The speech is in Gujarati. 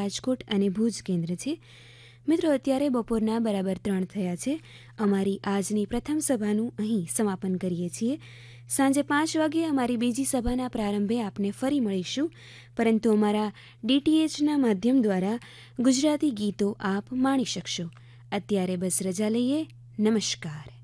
રાજકોટ અને ભુજ કેન્દ્ર છે. મિત્રો, અત્યારે બપોરના બરાબર 3 થયા છે. અમારી આજની પ્રથમ સભાનું અહીં સમાપન કરીએ છીએ. સાંજે 5 વાગે અમારી બીજી સભાના પ્રારંભે આપને ફરી મળીશું, પરંતુ અમારા DTHના માધ્યમ દ્વારા ગુજરાતી ગીતો આપ માણી શકશો. અત્યારે બસ રજા લઈએ. નમસ્કાર.